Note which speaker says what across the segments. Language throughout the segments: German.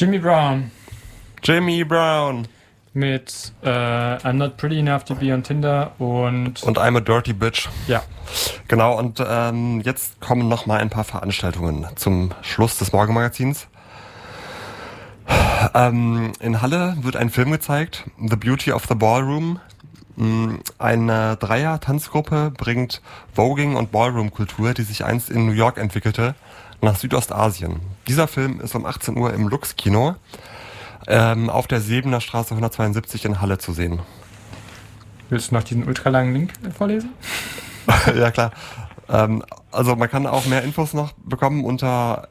Speaker 1: Jimmy Brown
Speaker 2: Jimmy Brown.
Speaker 1: mit I'm Not Pretty Enough to Be on Tinder und
Speaker 2: I'm a Dirty Bitch.
Speaker 1: Ja.
Speaker 2: Genau, und jetzt kommen noch mal ein paar Veranstaltungen zum Schluss des Morgenmagazins. In Halle wird ein Film gezeigt, The Beauty of the Ballroom. Eine Dreier-Tanzgruppe bringt Voguing und Ballroom-Kultur, die sich einst in New York entwickelte, nach Südostasien. Dieser Film ist um 18 Uhr im Lux-Kino auf der Sebener Straße 172 in Halle zu sehen.
Speaker 1: Willst du noch diesen ultralangen Link vorlesen?
Speaker 2: Ja, klar. Also man kann auch mehr Infos noch bekommen unter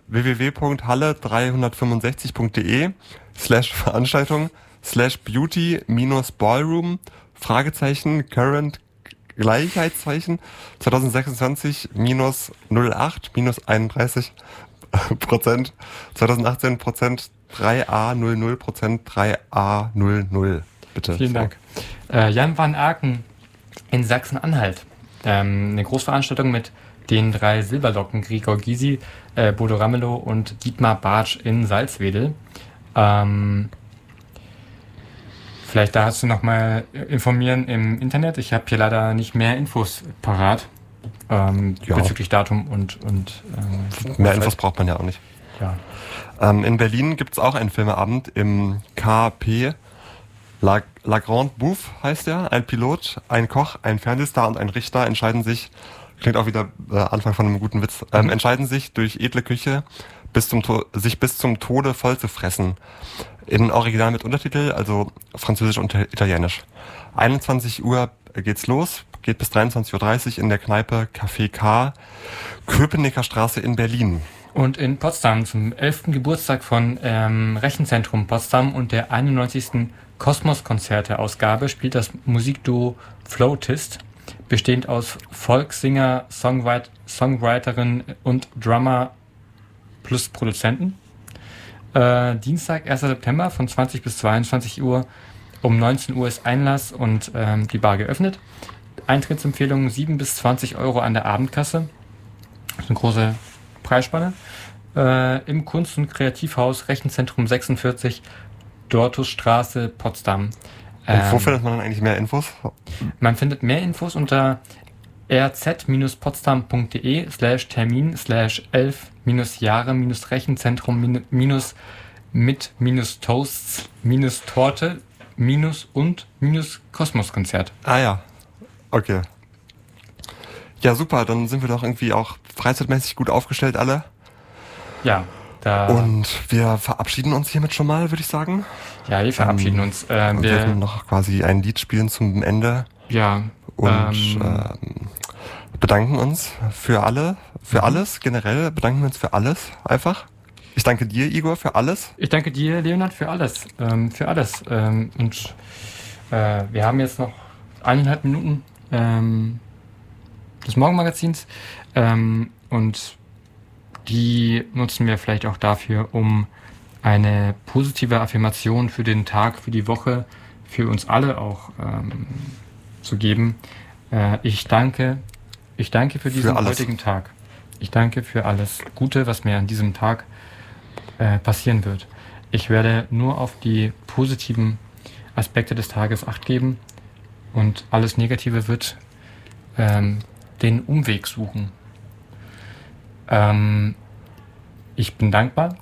Speaker 2: www.halle365.de/Veranstaltung/beauty-ballroom Fragezeichen current = 2026 -08 -31%, 2018 3A00 3A00. Bitte.
Speaker 1: Vielen Dank. Jan van Aken in Sachsen-Anhalt. Eine Großveranstaltung mit den 3 Silberlocken, Gregor Gysi, Bodo Ramelow und Dietmar Bartsch in Salzwedel. Vielleicht darfst du nochmal informieren im Internet. Ich habe hier leider nicht mehr Infos parat bezüglich Datum und
Speaker 2: mehr Infos braucht man ja auch nicht.
Speaker 1: Ja.
Speaker 2: In Berlin gibt es auch einen Filmeabend im KP. La Grande Bouffe heißt er. Ein Pilot, ein Koch, ein Fernsehstar und ein Richter entscheiden sich, klingt auch wieder Anfang von einem guten Witz, entscheiden sich durch edle Küche sich bis zum Tode voll zu fressen. In Original mit Untertitel, also Französisch und Italienisch. 21 Uhr geht's los, geht bis 23.30 Uhr in der Kneipe Café K, Köpenicker Straße in Berlin.
Speaker 1: Und in Potsdam zum 11. Geburtstag von Rechenzentrum Potsdam und der 91. Kosmos-Konzerte-Ausgabe spielt das Musikduo Flautist, bestehend aus Folksinger, Songwriterin und Drummer plus Produzenten. Dienstag, 1. September von 20 bis 22 Uhr. Um 19 Uhr ist Einlass und die Bar geöffnet. Eintrittsempfehlungen 7 bis 20 Euro an der Abendkasse. Das ist eine große Preisspanne. Im Kunst- und Kreativhaus Rechenzentrum 46, Dortusstraße, Potsdam.
Speaker 2: Und wo findet man dann eigentlich mehr Infos?
Speaker 1: Man findet mehr Infos unter rz-potsdam.de/termin/11-Jahre-Rechenzentrum-Torte-und-Kosmos-Konzert.
Speaker 2: Ah ja, okay. Ja, super, dann sind wir doch irgendwie auch freizeitmäßig gut aufgestellt alle.
Speaker 1: Ja,
Speaker 2: und wir verabschieden uns hiermit schon mal, würde ich sagen.
Speaker 1: Ja, wir verabschieden uns.
Speaker 2: Wir werden noch quasi ein Lied spielen zum Ende.
Speaker 1: Ja.
Speaker 2: Und bedanken uns für alles, generell bedanken wir uns für alles, einfach. Ich danke dir, Igor, für alles.
Speaker 1: Ich danke dir, Leonhard, für alles. Und wir haben jetzt noch 1,5 Minuten des Morgenmagazins und die nutzen wir vielleicht auch dafür, um eine positive Affirmation für den Tag, für die Woche, für uns alle auch zu geben. Ich danke für diesen heutigen Tag. Ich danke für alles Gute, was mir an diesem Tag passieren wird. Ich werde nur auf die positiven Aspekte des Tages Acht geben und alles Negative wird den Umweg suchen. Ich bin dankbar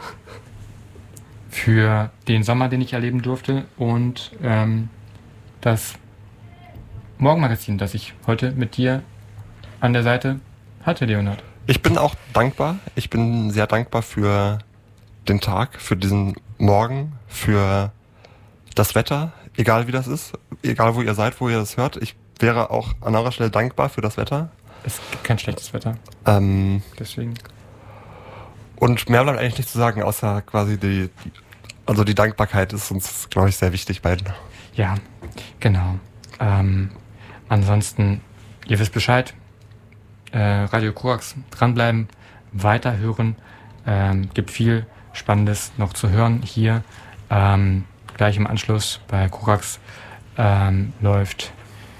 Speaker 1: für den Sommer, den ich erleben durfte und das Morgenmagazin, das ich heute mit dir an der Seite hatte, Leonhard.
Speaker 2: Ich bin auch dankbar. Ich bin sehr dankbar für den Tag, für diesen Morgen, für das Wetter, egal wie das ist, egal wo ihr seid, wo ihr das hört. Ich wäre auch an eurer Stelle dankbar für das Wetter.
Speaker 1: Es gibt kein schlechtes Wetter. Deswegen.
Speaker 2: Und mehr bleibt eigentlich nicht zu sagen, außer quasi die Dankbarkeit ist uns, glaube ich, sehr wichtig beiden.
Speaker 1: Ja, genau. Ansonsten, ihr wisst Bescheid. Radio Korax dranbleiben, weiterhören. Gibt viel Spannendes noch zu hören hier. Gleich im Anschluss bei Korax läuft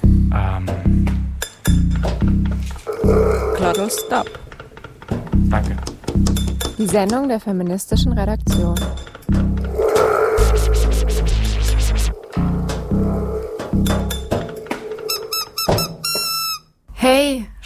Speaker 3: Glottal Stop.
Speaker 1: Danke.
Speaker 3: Die Sendung der feministischen Redaktion.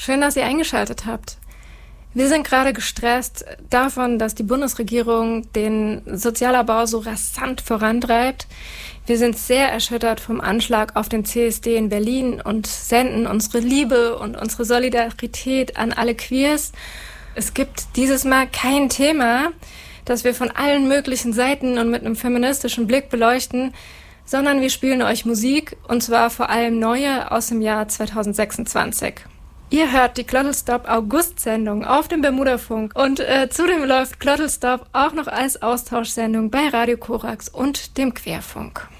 Speaker 3: schön, dass ihr eingeschaltet habt. Wir sind gerade gestresst davon, dass die Bundesregierung den Sozialabbau so rasant vorantreibt. Wir sind sehr erschüttert vom Anschlag auf den CSD in Berlin und senden unsere Liebe und unsere Solidarität an alle Queers. Es gibt dieses Mal kein Thema, das wir von allen möglichen Seiten und mit einem feministischen Blick beleuchten, sondern wir spielen euch Musik, und zwar vor allem neue aus dem Jahr 2026. Ihr hört die Glottalstop August-Sendung auf dem Bermudafunk und zudem läuft Glottalstop auch noch als Austauschsendung bei Radio Korax und dem Querfunk.